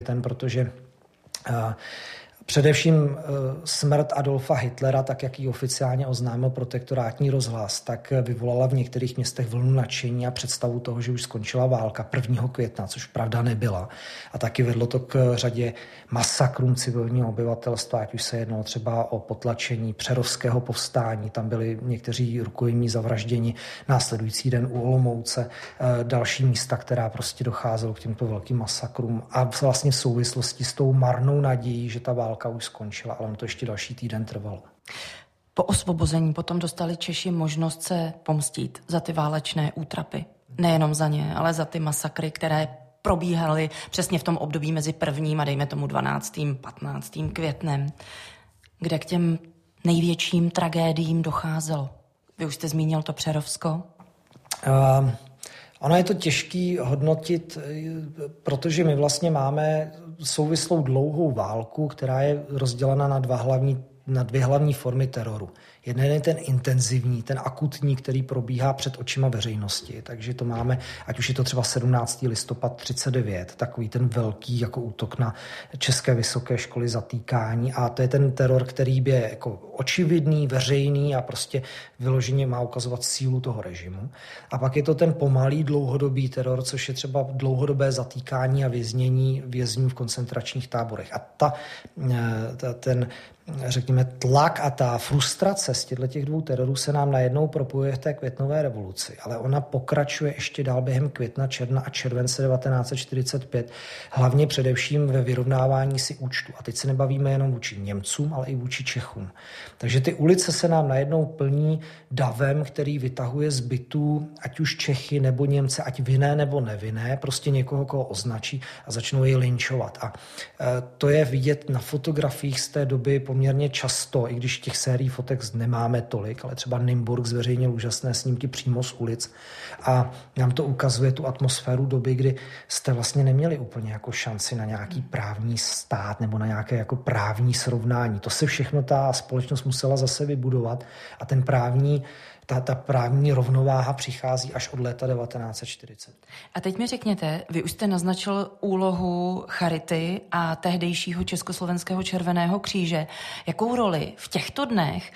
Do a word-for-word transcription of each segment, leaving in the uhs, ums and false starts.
ten, protože uh, především smrt Adolfa Hitlera, tak jak ji oficiálně oznámil protektorátní rozhlas, tak vyvolala v některých městech vlnu nadšení a představu toho, že už skončila válka prvního května, což pravda nebyla. A taky vedlo to k řadě masakrům civilního obyvatelstva, ať už se jednalo třeba o potlačení přerovského povstání, tam byli někteří rukojmí zavražděni, následující den u Olomouce, další místa, která prostě docházelo k těmto velkým masakrům. A vlastně v souvislosti s tou marnou nadějí, že ta válka už skončila, ale on to ještě další týden trvalo. Po osvobození potom dostali Češi možnost se pomstít za ty válečné útrapy. Nejenom za ně, ale za ty masakry, které probíhaly přesně v tom období mezi prvním a dejme tomu dvanáctým patnáctým květnem, kde k těm největším tragédiím docházelo. Vy už jste zmínil to Přerovsko? Uh... Ono je to těžký hodnotit, protože my vlastně máme souvislou dlouhou válku, která je rozdělena na, dva hlavní, na dvě hlavní formy teroru. Jeden je ten intenzivní, ten akutní, který probíhá před očima veřejnosti. Takže to máme, ať už je to třeba sedmnáctého listopadu třicet devět, takový ten velký jako útok na české vysoké školy, zatýkání. A to je ten teror, který je jako očividný, veřejný a prostě vyloženě má ukazovat sílu toho režimu. A pak je to ten pomalý dlouhodobý teror, což je třeba dlouhodobé zatýkání a věznění vězňů v koncentračních táborech. A ta, ta ten řekněme, tlak a ta frustrace z těch dvou terorů se nám najednou propojuje v té květnové revoluci, ale ona pokračuje ještě dál během května, června a července devatenáct set čtyřicet pět, hlavně především ve vyrovnávání si účtu. A teď se nebavíme jenom vůči Němcům, ale i vůči Čechům. Takže ty ulice se nám najednou plní davem, který vytahuje z bytů, ať už Čechy nebo Němce, ať vinné nebo nevinné, prostě někoho, koho označí a začnou jej lynčovat. A to je vidět na fotografiích z té doby poměrně často, i když těch sérií fotek nemáme tolik, ale třeba Nymburk zveřejnil úžasné snímky přímo z ulic a nám to ukazuje tu atmosféru doby, kdy jste vlastně neměli úplně jako šanci na nějaký právní stát nebo na nějaké jako právní srovnání. To se všechno ta společnost musela zase vybudovat a ten právní Ta, ta právní rovnováha přichází až od léta devatenáct set čtyřicet. A teď mi řekněte, vy už jste naznačil úlohu Charity a tehdejšího Československého červeného kříže. Jakou roli v těchto dnech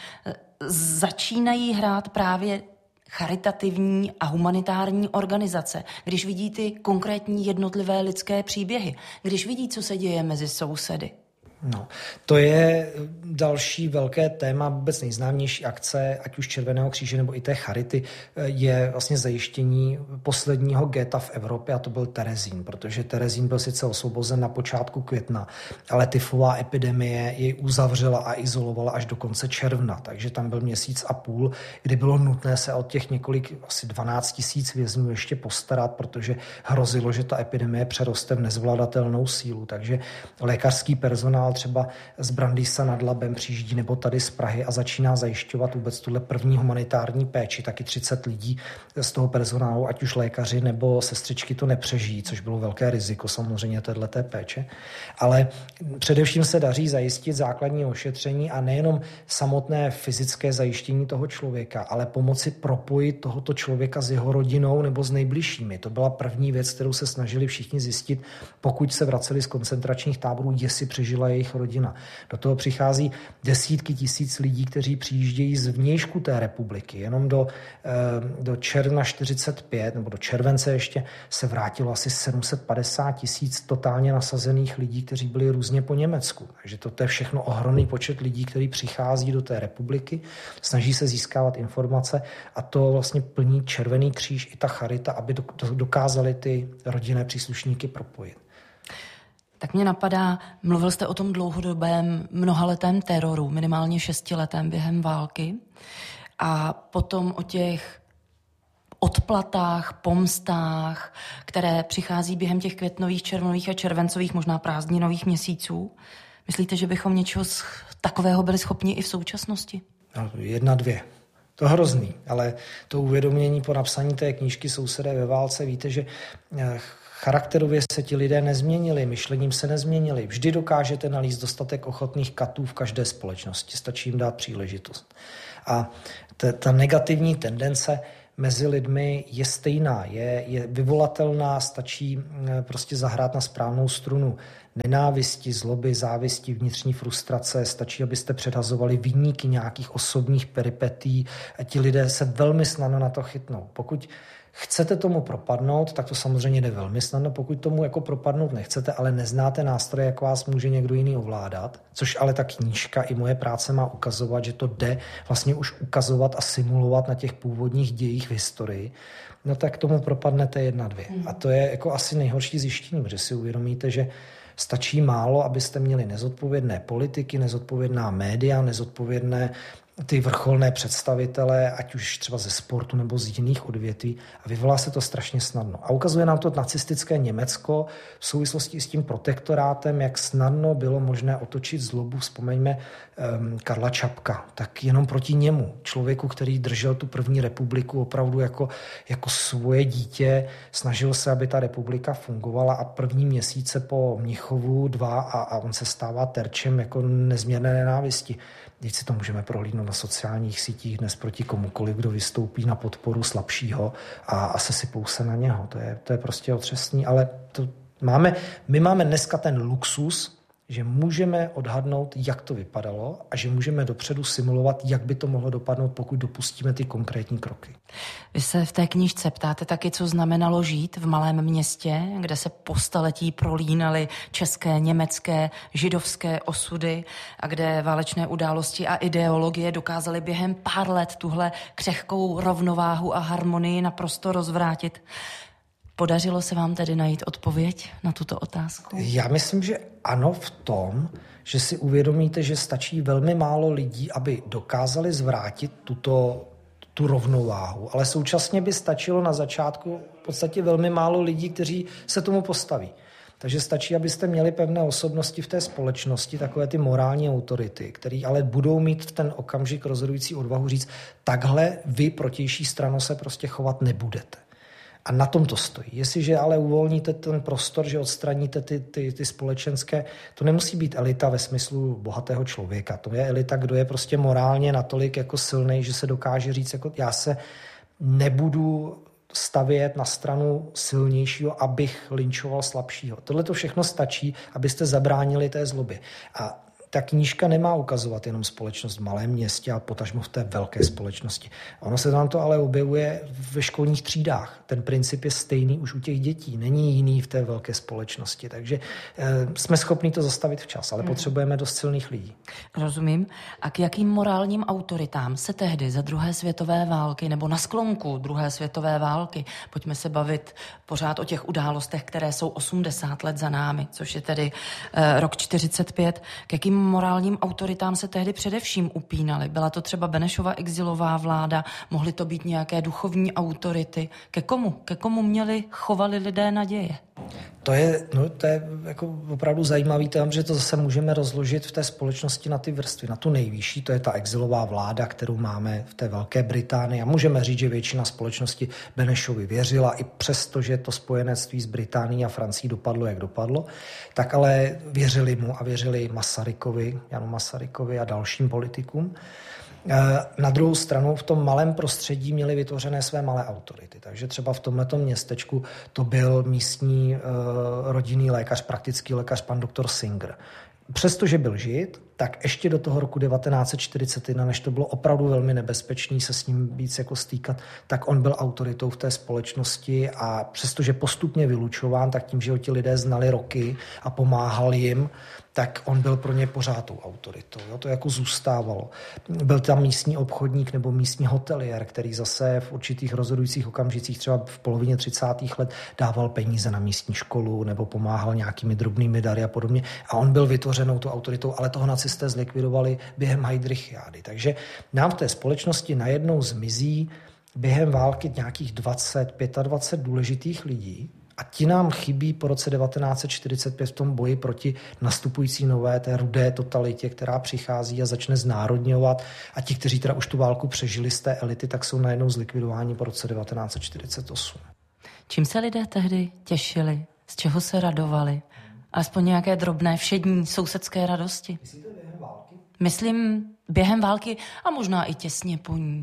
začínají hrát právě charitativní a humanitární organizace, když vidí ty konkrétní jednotlivé lidské příběhy, když vidí, co se děje mezi sousedy? No, to je další velké téma, vůbec nejznámější akce, ať už Červeného kříže nebo i té Charity, je vlastně zajištění posledního geta v Evropě a to byl Terezín, protože Terezín byl sice osvobozen na počátku května, ale tyfová epidemie jej uzavřela a izolovala až do konce června, takže tam byl měsíc a půl, kdy bylo nutné se od těch několik, asi dvanáct tisíc vězňů ještě postarat, protože hrozilo, že ta epidemie přeroste v nezvladatelnou sílu, takže lékařský personál třeba z Brandýsa nad Labem přijíždí nebo tady z Prahy a začíná zajišťovat vůbec tuhle první humanitární péči. Taky třicet lidí z toho personálu, ať už lékaři nebo sestřičky to nepřežijí, což bylo velké riziko samozřejmě téhleté péče. Ale především se daří zajistit základní ošetření a nejenom samotné fyzické zajištění toho člověka, ale pomoci propojit tohoto člověka s jeho rodinou nebo s nejbližšími. To byla první věc, kterou se snažili všichni zjistit, pokud se vraceli z koncentračních táborů, jestli přežila jejich rodina. Do toho přichází desítky tisíc lidí, kteří přijíždějí z vnějšku té republiky. Jenom do, do června čtyřicet pět nebo do července ještě se vrátilo asi sedm set padesát tisíc totálně nasazených lidí, kteří byli různě po Německu. Takže to je všechno ohromný počet lidí, který přichází do té republiky, snaží se získávat informace a to vlastně plní Červený kříž i ta Charita, aby dokázali ty rodinné příslušníky propojit. Tak mě napadá, mluvil jste o tom dlouhodobém mnohaletém teroru, minimálně šestiletém během války a potom o těch odplatách, pomstách, které přichází během těch květnových, červnových a červencových, možná prázdninových měsíců. Myslíte, že bychom něčeho takového byli schopni i v současnosti? No, jedna, dvě. To hrozný, ale to uvědomění po napsaní té knížky Sousedé ve válce, víte, že charakterově se ti lidé nezměnili, myšlením se nezměnili. Vždy dokážete nalíst dostatek ochotných katů v každé společnosti, stačí jim dát příležitost. A ta, ta negativní tendence mezi lidmi je stejná, je, je vyvolatelná, stačí prostě zahrát na správnou strunu nenávisti, zloby, závisti, vnitřní frustrace, stačí, abyste předhazovali viníky nějakých osobních peripetí a ti lidé se velmi snadno na to chytnou. Pokud chcete tomu propadnout, tak to samozřejmě jde velmi snadno. Pokud tomu jako propadnout nechcete, ale neznáte nástroje, jak vás může někdo jiný ovládat, což ale ta knížka i moje práce má ukazovat, že to jde vlastně už ukazovat a simulovat na těch původních dějích v historii, no tak tomu propadnete jedna, dvě. A to je jako asi nejhorší zjištění, protože si uvědomíte, že stačí málo, abyste měli nezodpovědné politiky, nezodpovědná média, nezodpovědné ty vrcholné představitele, ať už třeba ze sportu nebo z jiných odvětví, a vyvolá se to strašně snadno. A ukazuje nám to nacistické Německo v souvislosti s tím protektorátem, jak snadno bylo možné otočit zlobu. Vzpomeňme um, Karla Čapka, tak jenom proti němu, člověku, který držel tu první republiku opravdu jako, jako svoje dítě, snažil se, aby ta republika fungovala, a první měsíce po Mnichovu dva a, a on se stává terčem jako nezměrné nenávisti. Teď si to můžeme prohlídnout na sociálních sítích dnes proti komukoliv, kdo vystoupí na podporu slabšího a, a sesypou se na něho. To je, to je prostě otřesný, ale to máme, my máme dneska ten luxus, že můžeme odhadnout, jak to vypadalo a že můžeme dopředu simulovat, jak by to mohlo dopadnout, pokud dopustíme ty konkrétní kroky. Vy se v té knížce ptáte taky, co znamenalo žít v malém městě, kde se po staletí prolínaly české, německé, židovské osudy a kde válečné události a ideologie dokázaly během pár let tuhle křehkou rovnováhu a harmonii naprosto rozvrátit. Podařilo se vám tedy najít odpověď na tuto otázku? Já myslím, že ano, v tom, že si uvědomíte, že stačí velmi málo lidí, aby dokázali zvrátit tuto, tu rovnováhu. Ale současně by stačilo na začátku v podstatě velmi málo lidí, kteří se tomu postaví. Takže stačí, abyste měli pevné osobnosti v té společnosti, takové ty morální autority, které ale budou mít v ten okamžik rozhodující odvahu říct, takhle vy protější stranou se prostě chovat nebudete. A na tom to stojí. Jestliže ale uvolníte ten prostor, že odstraníte ty, ty, ty společenské, to nemusí být elita ve smyslu bohatého člověka. To je elita, kdo je prostě morálně natolik jako silnej, že se dokáže říct, jako já se nebudu stavět na stranu silnějšího, abych linčoval slabšího. Tohle to všechno stačí, abyste zabránili té zlobě. A ta knížka nemá ukazovat jenom společnost v malém městě a potažmo v té velké společnosti. Ono se nám to ale objevuje ve školních třídách. Ten princip je stejný už u těch dětí, není jiný v té velké společnosti. Takže e, jsme schopni to zastavit včas, ale hmm. potřebujeme dost silných lidí. Rozumím. A k jakým morálním autoritám se tehdy za druhé světové války nebo na sklonku druhé světové války, pojďme se bavit pořád o těch událostech, které jsou osmdesát let za námi, což je tedy e, rok čtyřicet pět, k jakým morálním autoritám se tehdy především upínali? Byla to třeba Benešova exilová vláda, mohly to být nějaké duchovní autority. Ke komu? Ke komu měli, chovali lidé naděje? To je, no, to je jako opravdu zajímavý téma, že to zase můžeme rozložit v té společnosti na ty vrstvy. Na tu nejvyšší, to je ta exilová vláda, kterou máme v té Velké Británii. A můžeme říct, že většina společnosti Benešovi věřila, i přesto, že to spojenectví s Británií a Francií dopadlo, jak dopadlo, tak ale věřili mu a věřili Masarykovi, Janu Masarykovi a dalším politikům. Na druhou stranu v tom malém prostředí měli vytvořené své malé autority. Takže třeba v tomhletom městečku to byl místní uh, rodinný lékař, praktický lékař, pan doktor Singer. Přestože byl žid, tak ještě do toho roku devatenáct set čtyřicet jedna, než to bylo opravdu velmi nebezpečný se s ním víc jako stýkat, tak on byl autoritou v té společnosti a přestože postupně vylučován, tak tím, že ho ti lidé znali roky a pomáhal jim, tak on byl pro ně pořád tou autoritou. Jo? To jako zůstávalo. Byl tam místní obchodník nebo místní hotelier, který zase v určitých rozhodujících okamžicích, třeba v polovině třicátých let, dával peníze na místní školu nebo pomáhal nějakými drobnými dary a podobně. A on byl vytvořenou tou autoritou, ale toho nacisté zlikvidovali během Heydrichiády. Takže nám v té společnosti najednou zmizí během války nějakých dvacet, dvacet pět důležitých lidí, a ti nám chybí po roce devatenáct set čtyřicet pět v tom boji proti nastupující nové té rudé totalitě, která přichází a začne znárodňovat. A ti, kteří teda už tu válku přežili z té elity, tak jsou najednou zlikvidováni po roce devatenáct set čtyřicet osm. Čím se lidé tehdy těšili? Z čeho se radovali? Alespoň nějaké drobné všední sousedské radosti? Myslíte během války? Myslím během války a možná i těsně po ní.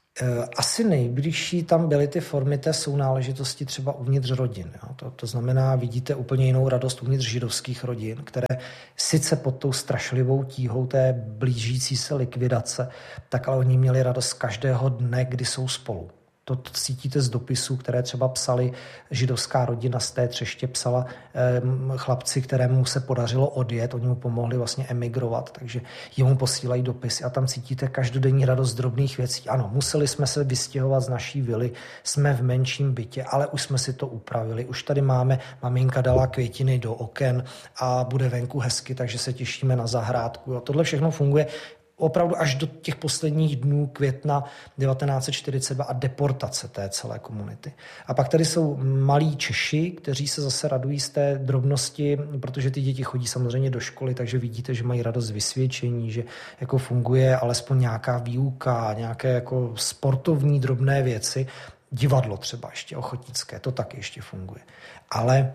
Asi nejbližší tam byly ty formy té sounáležitosti třeba uvnitř rodin. Jo. To, to znamená, vidíte úplně jinou radost uvnitř židovských rodin, které sice pod tou strašlivou tíhou té blížící se likvidace, tak ale oni měli radost každého dne, kdy jsou spolu. To cítíte z dopisů, které třeba psali židovská rodina z té Třeště, psala eh, chlapci, kterému se podařilo odjet, oni mu pomohli vlastně emigrovat, takže jemu posílají dopisy a tam cítíte každodenní radost z drobných věcí. Ano, museli jsme se vystěhovat z naší vily, jsme v menším bytě, ale už jsme si to upravili. Už tady máme, maminka dala květiny do oken a bude venku hezky, takže se těšíme na zahrádku. A tohle všechno funguje opravdu až do těch posledních dnů května devatenáct set čtyřicet dva a deportace té celé komunity. A pak tady jsou malí Češi, kteří se zase radují z té drobnosti, protože ty děti chodí samozřejmě do školy, takže vidíte, že mají radost z vysvědčení, že jako funguje alespoň nějaká výuka, nějaké jako sportovní drobné věci. Divadlo třeba ještě ochotnické, to taky ještě funguje. Ale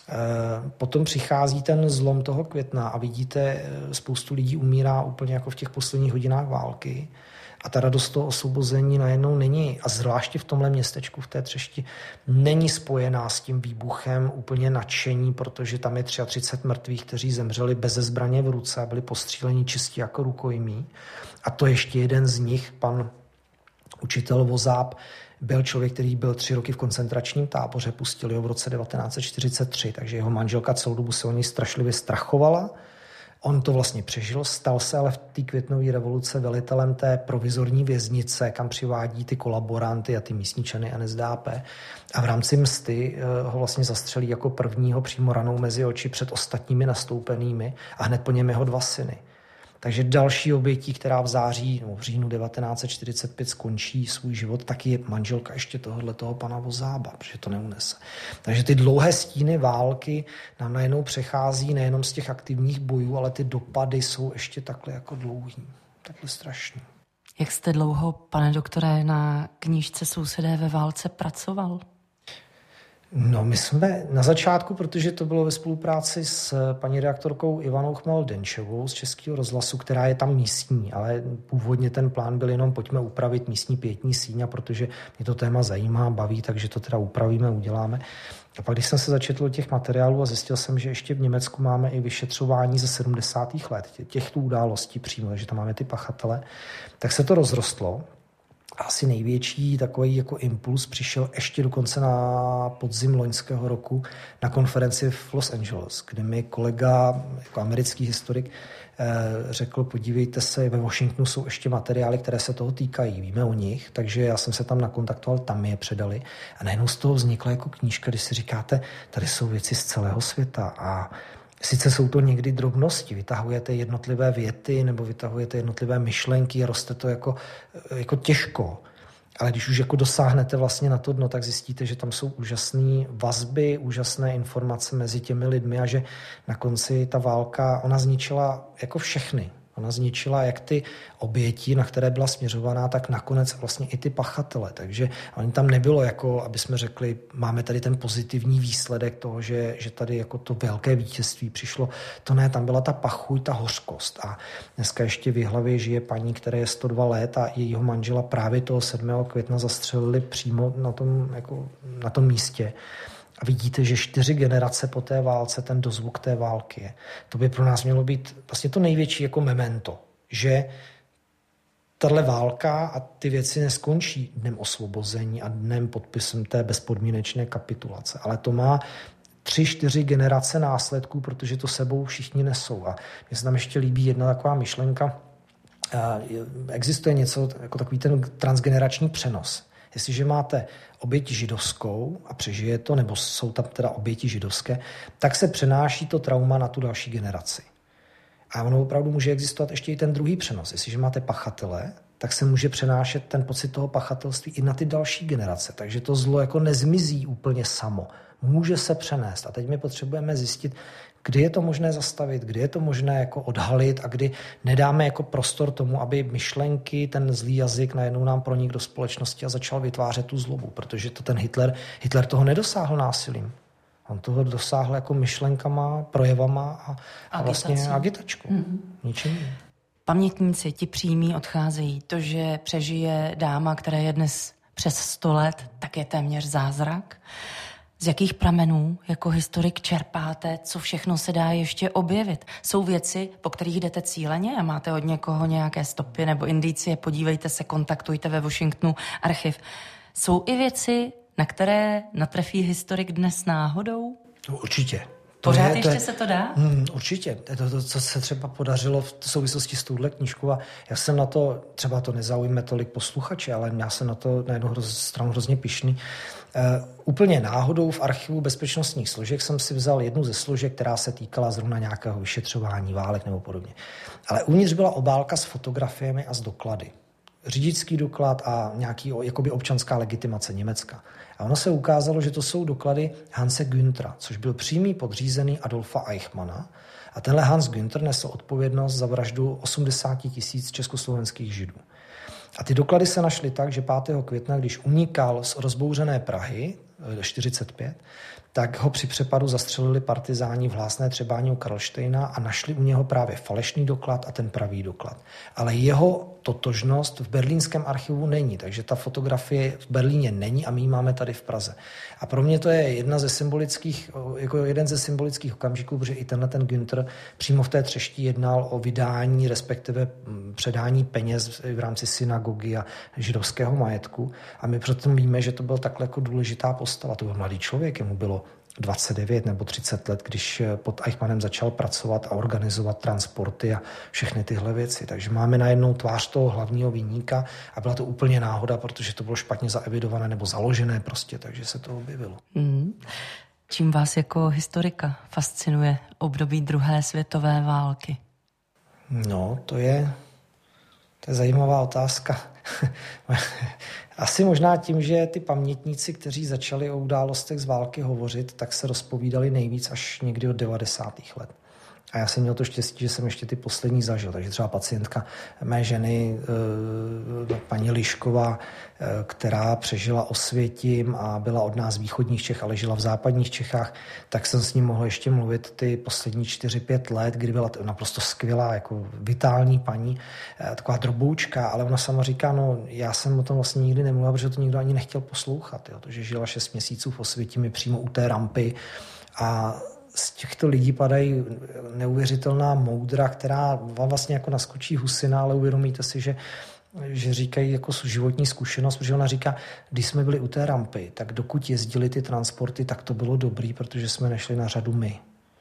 potom přichází ten zlom toho května a vidíte, spoustu lidí umírá úplně jako v těch posledních hodinách války a ta radost toho osvobození najednou není, a zvláště v tomhle městečku, v té Třešti, není spojená s tím výbuchem úplně nadšení, protože tam je třicet tři mrtvých, kteří zemřeli bez zbraně v ruce a byli postříleni čistě jako rukojmí. A to ještě jeden z nich, pan učitel Vozáb, byl člověk, který byl tři roky v koncentračním táboře, pustili ho v roce devatenáct set čtyřicet tři, takže jeho manželka celou dobu se o něj strašlivě strachovala. On to vlastně přežil, stal se ale v té květnové revoluce velitelem té provizorní věznice, kam přivádí ty kolaboranty a ty místní členy N S D A P. A v rámci msty ho vlastně zastřelí jako prvního přímo ranou mezi oči před ostatními nastoupenými a hned po něm jeho dva syny. Takže další obětí, která v září nebo v říjnu devatenáct set čtyřicet pět skončí svůj život, taky je manželka ještě tohohle toho pana Vozába, protože to neunese. Takže ty dlouhé stíny války nám najednou přechází nejenom z těch aktivních bojů, ale ty dopady jsou ještě takhle jako dlouhý, takhle strašný. Jak jste dlouho, pane doktore, na knížce Sousedé ve válce pracoval? No, my jsme na začátku, protože to bylo ve spolupráci s paní redaktorkou Ivanou Chmel-Denčevou z Českého rozhlasu, která je tam místní, ale původně ten plán byl jenom pojďme upravit místní pietní síň, a protože mě to téma zajímá, baví, takže to teda upravíme, uděláme. A pak, když jsem se začetl těch materiálů a zjistil jsem, že ještě v Německu máme i vyšetřování ze sedmdesátých let, těchto událostí přímo, takže tam máme ty pachatele, tak se to rozrostlo. Asi největší takový jako impuls přišel ještě dokonce na podzim loňského roku na konferenci v Los Angeles, kde mi kolega, jako americký historik, řekl, podívejte se, ve Washingtonu jsou ještě materiály, které se toho týkají, víme o nich, takže já jsem se tam nakontaktoval, tam mi je předali a najednou z toho vznikla jako knížka, kdy si říkáte, tady jsou věci z celého světa a sice jsou to někdy drobnosti, vytahujete jednotlivé věty nebo vytahujete jednotlivé myšlenky a roste to jako, jako těžko. Ale když už jako dosáhnete vlastně na to dno, tak zjistíte, že tam jsou úžasné vazby, úžasné informace mezi těmi lidmi a že na konci ta válka, ona zničila jako všechny. Ona zničila jak ty oběti, na které byla směřovaná, tak nakonec vlastně i ty pachatele. Takže oni tam nebylo jako, aby jsme řekli, máme tady ten pozitivní výsledek toho, že, že tady jako to velké vítězství přišlo. To ne, tam byla ta pachuj, ta hořkost. A dneska ještě v Jihlavě žije paní, která je sto dva let a jejího manžela právě toho sedmého května zastřelili přímo na tom, jako, na tom místě. A vidíte, že čtyři generace po té válce ten dozvuk té války je. To by pro nás mělo být vlastně to největší jako memento, že tahle válka a ty věci neskončí dnem osvobození a dnem podpisem té bezpodmínečné kapitulace, ale to má tři, čtyři generace následků, protože to sebou všichni nesou. A mně se tam ještě líbí jedna taková myšlenka. Existuje něco jako takový ten transgenerační přenos. Jestliže máte oběť židovskou a přežije to, nebo jsou tam teda oběti židovské, tak se přenáší to trauma na tu další generaci. A ono opravdu může existovat ještě i ten druhý přenos. Jestliže máte pachatele, tak se může přenášet ten pocit toho pachatelství i na ty další generace. Takže to zlo jako nezmizí úplně samo. Může se přenést. A teď my potřebujeme zjistit, kdy je to možné zastavit, kdy je to možné jako odhalit a kdy nedáme jako prostor tomu, aby myšlenky, ten zlý jazyk najednou nám pronikl do společnosti a začal vytvářet tu zlobu, protože to ten Hitler, Hitler toho nedosáhl násilím. On toho dosáhl jako myšlenkama, projevama a, a vlastně agitačkou. Mm-hmm. Ničím. pamětníci, ti přímí odcházejí. To, že přežije dáma, která je dnes přes sto let, tak je téměř zázrak. Z jakých pramenů jako historik čerpáte, co všechno se dá ještě objevit? Jsou věci, po kterých jdete cíleně a máte od někoho nějaké stopy nebo indicie, podívejte se, kontaktujte ve Washingtonu archiv. Jsou i věci, na které natrefí historik dnes náhodou? Určitě. To Pořád je, ještě to je, se to dá? Hmm, určitě. To, to, co se třeba podařilo v souvislosti s touhle knížkou a já jsem na to, třeba to nezaujme tolik posluchače, ale já jsem na to na jednu hroz, stranu hrozně pyšný. Uh, úplně náhodou v archivu bezpečnostních složek jsem si vzal jednu ze složek, která se týkala zrovna nějakého vyšetřování válek nebo podobně. Ale uvnitř byla obálka s fotografiemi a s doklady. Řidičský doklad a nějaký jakoby občanská legitimace Německa. A ono se ukázalo, že to jsou doklady Hanse Günthera, což byl přímý podřízený Adolfa Eichmanna. A tenhle Hans Günther nesl odpovědnost za vraždu osmdesát tisíc československých Židů. A ty doklady se našly tak, že pátého května, když unikal z rozbouřené Prahy, čtyřicet pět, tak ho při přepadu zastřelili partizáni v Hlásné Třebáni u Karlštejna a našli u něho právě falešný doklad a ten pravý doklad. Ale jeho totožnost v berlínském archivu není, takže ta fotografie v Berlíně není a my ji máme tady v Praze. A pro mě to je jedna ze symbolických, jako jeden ze symbolických okamžiků, protože i tenhle ten Günther přímo v té Třešti jednal o vydání, respektive předání peněz v rámci synagogy a židovského majetku. A my přitom víme, že to byl takhle jako důležitá postava. To byl mladý člověk, jemu bylo dvacet devět nebo třicet let, když pod Eichmannem začal pracovat a organizovat transporty a všechny tyhle věci. Takže máme najednou tvář toho hlavního viníka a byla to úplně náhoda, protože to bylo špatně zaevidované nebo založené prostě, takže se to objevilo. Mm. Čím vás jako historika fascinuje období druhé světové války? No, to je, to je zajímavá otázka. Asi možná tím, že ty pamětníci, kteří začali o událostech z války hovořit, tak se rozpovídali nejvíc až někdy od devadesátých let. A já jsem měl to štěstí, že jsem ještě ty poslední zažil. Takže třeba pacientka mé ženy, paní Lišková, která přežila Osvětim a byla od nás z východních Čech, ale žila v západních Čechách, tak jsem s ní mohl ještě mluvit ty poslední čtyři pět let, kdy byla naprosto skvělá, jako vitální paní, taková droboučka, ale ona sama říká, no já jsem o tom vlastně nikdy nemluvila, protože to nikdo ani nechtěl poslouchat, jo, to, že žila šest měsíců v Osvětimi přímo u té rampy a z těchto lidí padají neuvěřitelná moudra, která vám vlastně jako naskočí husina, ale uvědomíte si, že, že říkají jako životní zkušenost, protože ona říká, když jsme byli u té rampy, tak dokud jezdili ty transporty, tak to bylo dobrý, protože jsme nešli na řadu my.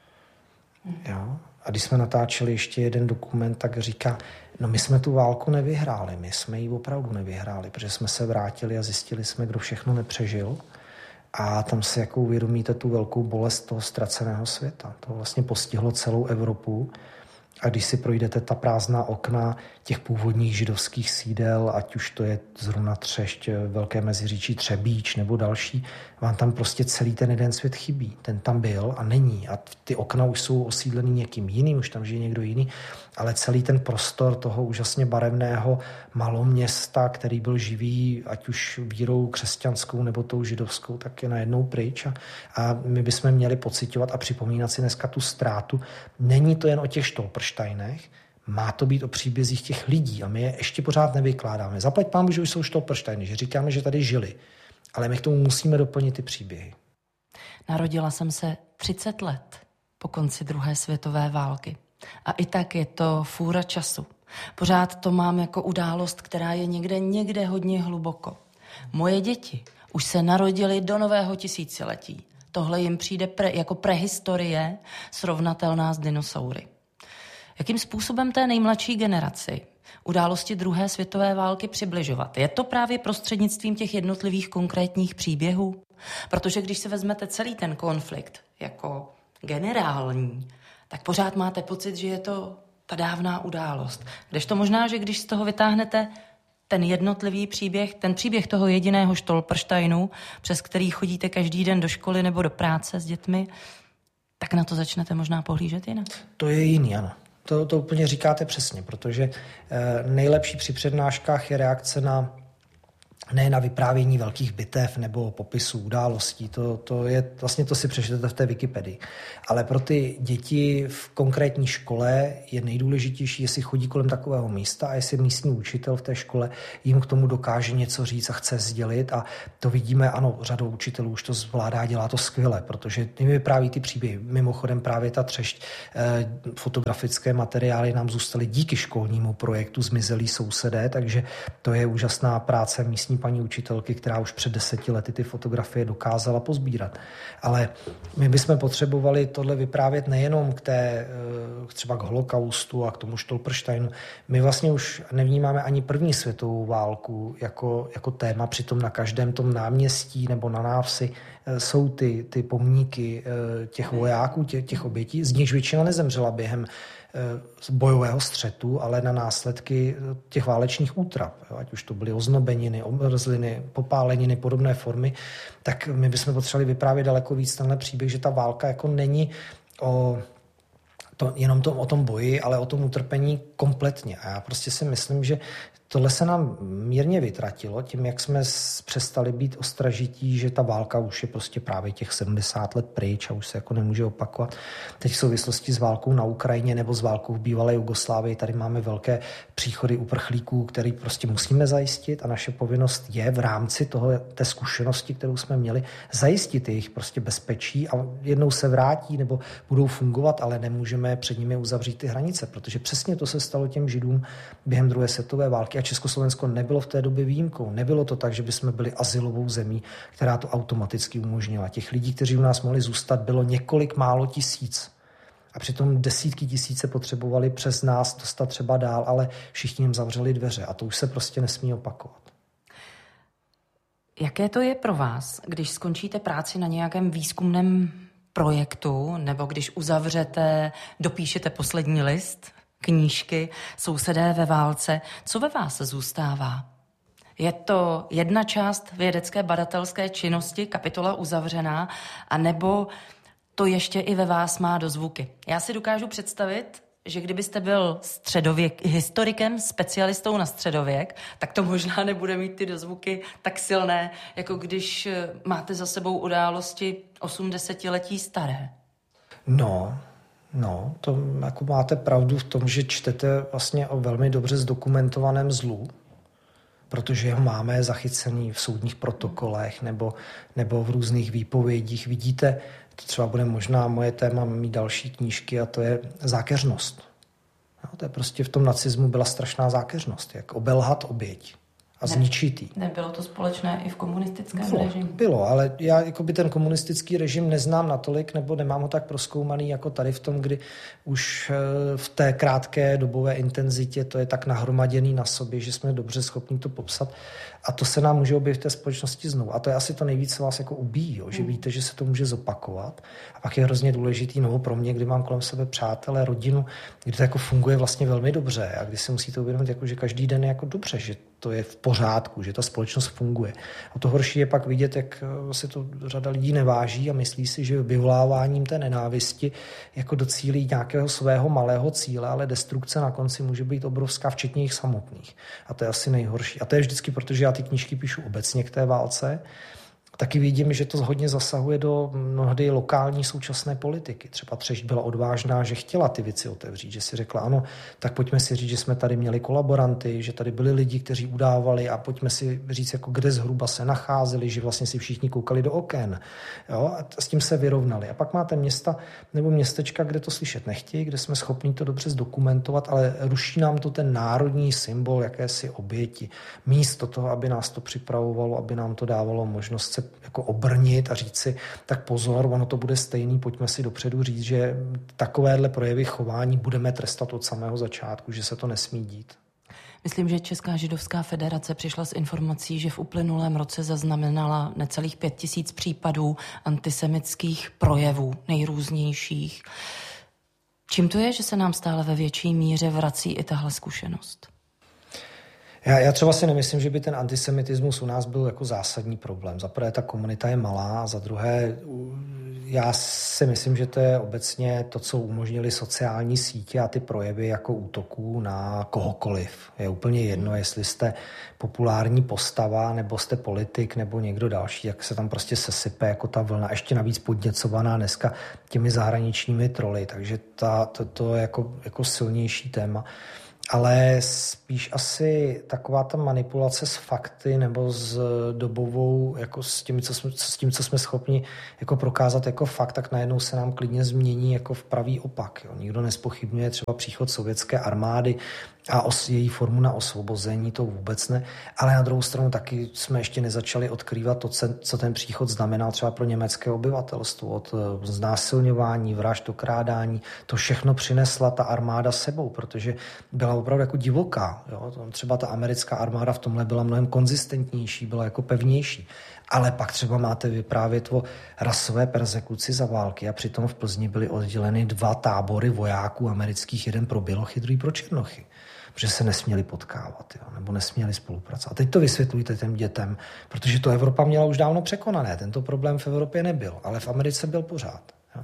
Jo? A když jsme natáčeli ještě jeden dokument, tak říká, no my jsme tu válku nevyhráli, my jsme ji opravdu nevyhráli, protože jsme se vrátili a zjistili jsme, kdo všechno nepřežil. A tam si jako uvědomíte tu velkou bolest toho ztraceného světa. To vlastně postihlo celou Evropu. A když si projdete ta prázdná okna těch původních židovských sídel, ať už to je zrovna Třešť, Velké Meziříčí, Třebíč nebo další, vám tam prostě celý ten jeden svět chybí. Ten tam byl a není. A ty okna už jsou osídlený někým jiným, už tam žije někdo jiný, ale celý ten prostor toho úžasně barevného maloměsta, který byl živý, ať už vírou křesťanskou nebo tou židovskou, tak je najednou pryč. A, a my bychom měli pociťovat a připomínat si dneska tu ztrátu. Není to jen o těch Štolperštejnech, má to být o příbězích těch lidí a my je ještě pořád nevykládáme. Zaplať pánbůh, že už jsou Štolperštejny, že říkáme, že tady žili, ale my k tomu musíme doplnit ty příběhy. Narodila jsem se třicet let po konci druhé světové války. A i tak je to fůra času. Pořád to mám jako událost, která je někde, někde hodně hluboko. Moje děti už se narodily do nového tisíciletí. Tohle jim přijde pre, jako prehistorie srovnatelná s dinosaury. Jakým způsobem té nejmladší generaci události druhé světové války přibližovat? Je to právě prostřednictvím těch jednotlivých konkrétních příběhů? Protože když si vezmete celý ten konflikt jako generální, tak pořád máte pocit, že je to ta dávná událost. Kdežto možná, že když z toho vytáhnete ten jednotlivý příběh, ten příběh toho jediného Štolperštajnu, přes který chodíte každý den do školy nebo do práce s dětmi, tak na to začnete možná pohlížet jinak. To je jiný, ano. To, to úplně říkáte přesně, protože eh, nejlepší při přednáškách je reakce na ne na vyprávění velkých bitev nebo popisů událostí, to, to je, vlastně to si přečtete v té Wikipedii. Ale pro ty děti v konkrétní škole je nejdůležitější, jestli chodí kolem takového místa a jestli místní učitel v té škole jim k tomu dokáže něco říct a chce sdělit. A to vidíme, ano, řadou učitelů už to zvládá, dělá to skvěle, protože jim vypráví ty příběhy. Mimochodem právě ta třešť, eh, fotografické materiály nám zůstaly díky školnímu projektu Zmizelí sousedé, takže to je úžasná práce místní paní učitelky, která už před deseti lety ty fotografie dokázala pozbírat. Ale my bychom potřebovali tohle vyprávět nejenom k té, třeba k holokaustu a k tomu Stolpersteinu. My vlastně už nevnímáme ani první světovou válku jako, jako téma, přitom na každém tom náměstí nebo na návsi jsou ty, ty pomníky těch vojáků, těch, těch obětí, z nichž většina nezemřela během bojového střetu, ale na následky těch válečných útrap. Jo, ať už to byly oznobeniny, omrzliny, popáleniny, podobné formy, tak my bychom potřebovali vyprávět daleko víc tenhle příběh, že ta válka jako není o to, jenom to, o tom boji, ale o tom utrpení kompletně. A já prostě si myslím, že tohle se nám mírně vytratilo tím, jak jsme přestali být ostražití, že ta válka už je prostě právě těch sedmdesát let pryč a už se jako nemůže opakovat. Teď v souvislosti s válkou na Ukrajině nebo s válkou v bývalé Jugoslávii tady máme velké příchody uprchlíků, který prostě musíme zajistit a naše povinnost je v rámci toho, té zkušenosti, kterou jsme měli, zajistit jejich prostě bezpečí a jednou se vrátí nebo budou fungovat, ale nemůžeme před nimi uzavřít ty hranice, protože přesně to se stalo těm Židům během druhé světové války. A Československo nebylo v té době výjimkou. Nebylo to tak, že bychom byli azylovou zemí, která to automaticky umožnila. Těch lidí, kteří u nás mohli zůstat, bylo několik málo tisíc. A přitom desítky tisíce potřebovali přes nás dostat třeba dál, ale všichni jim zavřeli dveře. A to už se prostě nesmí opakovat. Jaké to je pro vás, když skončíte práci na nějakém výzkumném projektu, nebo když uzavřete, dopíšete poslední list knížky Sousedé ve válce, co ve vás zůstává? Je to jedna část vědecké badatelské činnosti, kapitola uzavřená, anebo to ještě i ve vás má dozvuky? Já si dokážu představit, že kdybyste byl středověk, historikem, specialistou na středověk, tak to možná nebude mít ty dozvuky tak silné, jako když máte za sebou události osmdesetiletí staré. No... No, to jako máte pravdu v tom, že čtete vlastně o velmi dobře zdokumentovaném zlu, protože ho máme zachycený v soudních protokolech nebo, nebo v různých výpovědích. Vidíte, to třeba bude možná moje téma mít další knížky a to je zákeřnost. No, to je prostě v tom nacismu byla strašná zákeřnost, jak obelhat oběť a zničit jí. Nebylo to společné i v komunistickém bylo, režimu? Bylo, ale já jakoby ten komunistický režim neznám natolik, nebo nemám ho tak prozkoumaný jako tady v tom, kdy už v té krátké dobové intenzitě to je tak nahromaděný na sobě, že jsme dobře schopni to popsat. A to se nám může objevit v té společnosti znovu. A to je asi to nejvíc, co vás jako ubíjí, jo? Že víte, že se to může zopakovat. A pak je hrozně důležitý, no pro mě, kdy mám kolem sebe přátelé, rodinu, kdy to jako funguje vlastně velmi dobře a kdy si musíte uvědomit, jako, že každý den je jako dobře, že to je v pořádku, že ta společnost funguje. A to horší je pak vidět, jak se to řada lidí neváží a myslí si, že vyvoláváním té nenávisti jako docílí nějakého svého malého cíle, ale destrukce na konci může být obrovská, včetně jich samotných. A to je asi nejhorší. A to je vždycky, protože já ty knížky píšu obecně k té válce, taky vidím, že to hodně zasahuje do mnohdy lokální současné politiky. Třeba Třešť byla odvážná, že chtěla ty věci otevřít, že si řekla, ano, tak pojďme si říct, že jsme tady měli kolaboranty, že tady byli lidi, kteří udávali a pojďme si říct, jako kde zhruba se nacházeli, že vlastně si všichni koukali do oken. Jo? A s tím se vyrovnali. A pak máte města nebo městečka, kde to slyšet nechtějí, kde jsme schopni to dobře zdokumentovat, ale ruší nám to ten národní symbol jakési oběti. Místo toho, aby nás to připravovalo, aby nám to dávalo možnost se jako obrnit a říct si, tak pozor, ono to bude stejný, pojďme si dopředu říct, že takovéhle projevy chování budeme trestat od samého začátku, že se to nesmí dít. Myslím, že Česká židovská federace přišla s informací, že v uplynulém roce zaznamenala necelých pět tisíc případů antisemitských projevů nejrůznějších. Čím to je, že se nám stále ve větší míře vrací i tahle zkušenost? Já, já třeba si nemyslím, že by ten antisemitismus u nás byl jako zásadní problém. Za prvé ta komunita je malá, a za druhé já si myslím, že to je obecně to, co umožnili sociální sítě a ty projevy jako útoků na kohokoliv. Je úplně jedno, jestli jste populární postava, nebo jste politik, nebo někdo další, jak se tam prostě sesype jako ta vlna, ještě navíc podněcovaná dneska těmi zahraničními troly, takže ta, to, to je jako, jako silnější téma. Ale spíš asi taková ta manipulace s fakty nebo s dobovou, jako s tím, co jsme, s tím, co jsme schopni jako prokázat jako fakt, tak najednou se nám klidně změní jako v pravý opak. Jo. Nikdo nespochybňuje třeba příchod sovětské armády a os, její formu na osvobození, to vůbec ne. Ale na druhou stranu taky jsme ještě nezačali odkrývat to, co ten příchod znamenal třeba pro německé obyvatelstvo. Od znásilňování, vražd, okrádání, to všechno přinesla ta armáda sebou, protože byla opravdu jako divoká. Jo? Třeba ta americká armáda v tomhle byla mnohem konzistentnější, byla jako pevnější. Ale pak třeba máte vyprávět o rasové persekuci za války a přitom v Plzni byly odděleny dva tábory vojáků amerických, jeden pro bělochy, druhý pro černochy. Protože se nesměli potkávat, jo? Nebo nesměli spolupracovat. A teď to vysvětlujte těm dětem, protože to Evropa měla už dávno překonané. Tento problém v Evropě nebyl, ale v Americe byl pořád. Jo?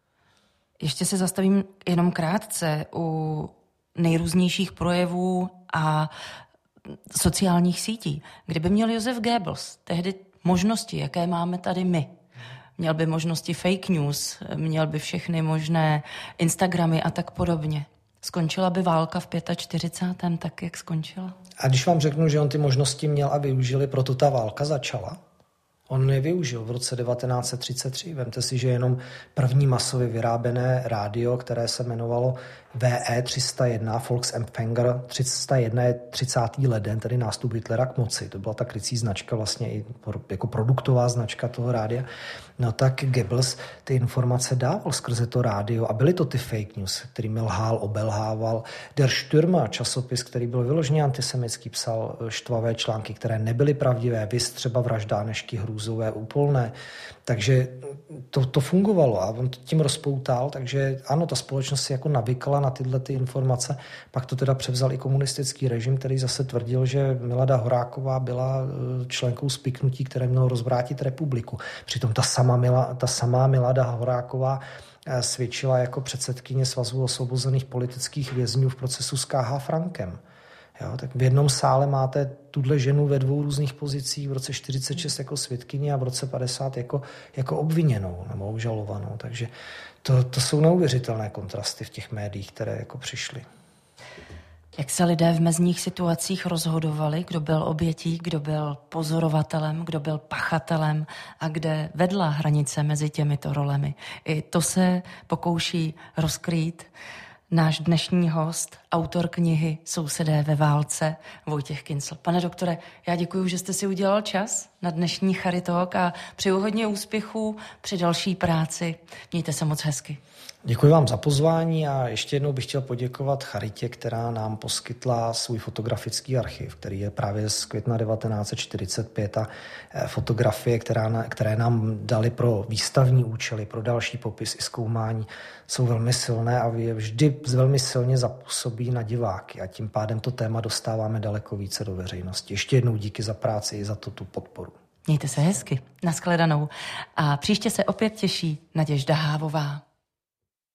Ještě se zastavím jenom krátce u nejrůznějších projevů a sociálních sítí. Kdyby měl Josef Goebbels tehdy možnosti, jaké máme tady my, měl by možnosti fake news, měl by všechny možné Instagramy a tak podobně. Skončila by válka v čtyřicátém pátém tak, jak skončila? A když vám řeknu, že on ty možnosti měl a využili, proto ta válka začala, on nevyužil v roce devatenáct set třicet tři. Vemte si, že jenom první masově vyrábené rádio, které se jmenovalo V E tři sta jedna, Volksempfänger tři sta jedna je třicátý leden, tedy nástup Hitlera k moci. To byla ta krycí značka, vlastně i jako produktová značka toho rádia. No tak Goebbels ty informace dával skrze to rádio a byly to ty fake news, kterými lhal, obelhával. Der Stürmer, časopis, který byl vyloženě antisemický, psal štvavé články, které nebyly pravdivé, viz třeba vražda Anežky Hrůzové úplné. Takže to, to fungovalo a on to tím rozpoutal, takže ano, ta společnost si jako navykala na tyhle ty informace. Pak to teda převzal i komunistický režim, který zase tvrdil, že Milada Horáková byla členkou spiknutí, které mělo rozvrátit republiku. Přitom ta sama, Mila, ta samá Milada Horáková svědčila jako předsedkyně Svazu osvobozených politických vězňů v procesu s K H Frankem. Jo, tak v jednom sále máte tuhle ženu ve dvou různých pozicích, v roce čtyřicet šest jako svědkyni a v roce padesát jako, jako obviněnou nebo obžalovanou. Takže to, to jsou neuvěřitelné kontrasty v těch médiích, které jako přišly. Jak se lidé v mezních situacích rozhodovali, kdo byl obětí, kdo byl pozorovatelem, kdo byl pachatelem a kde vedla hranice mezi těmito rolemi. I to se pokouší rozkrýt náš dnešní host, autor knihy Sousedé ve válce, Vojtěch Kincl. Pane doktore, já děkuji, že jste si udělal čas na dnešní Charitalk a přeju hodně úspěchů při další práci. Mějte se moc hezky. Děkuji vám za pozvání a ještě jednou bych chtěl poděkovat Charitě, která nám poskytla svůj fotografický archiv, který je právě z května devatenáct set čtyřicet pět a fotografie, která, které nám dali pro výstavní účely, pro další popis i zkoumání, jsou velmi silné a je vždy velmi silně zapůsobí na diváky a tím pádem to téma dostáváme daleko více do veřejnosti. Ještě jednou díky za práci i za to tu podporu. Mějte se hezky. Naschledanou. A příště se opět těší Naděžda Hávová.